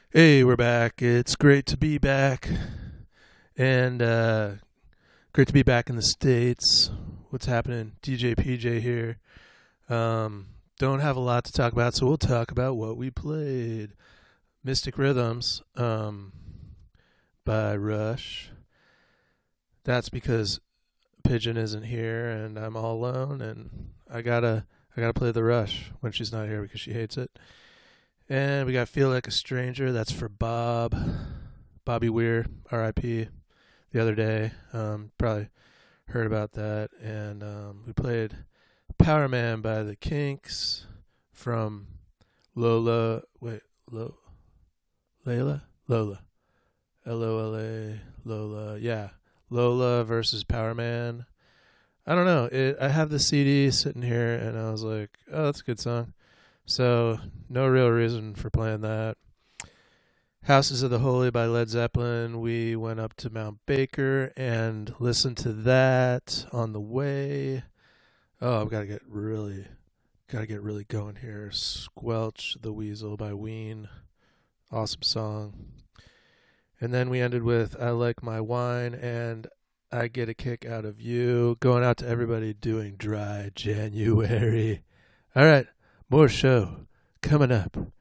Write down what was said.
Hey, we're back. It's great to be back, and great to be back in the States. What's happening? DJ PJ here. Don't have a lot to talk about, so we'll talk about what we played. Mystic Rhythms by Rush. That's because Pigeon isn't here, and I'm all alone, and I gotta play the Rush when she's not here because she hates it. And we got Feel Like a Stranger. That's for Bobby Weir, R.I.P. The other day. Probably heard about that. And we played Power Man by the Kinks from Lola. Wait, Layla? Lola. Lola. Lola. Yeah. Lola versus Power Man. I don't know. I have the CD sitting here, and I was like, oh, that's a good song. So, no real reason for playing that. Houses of the Holy by Led Zeppelin. We went up to Mount Baker and listened to that on the way. Oh, I've got to get really going here. Squelch the Weasel by Ween. Awesome song. And then we ended with I Like My Wine and I Get a Kick Out of You. Going out to everybody doing Dry January. All right, more show coming up.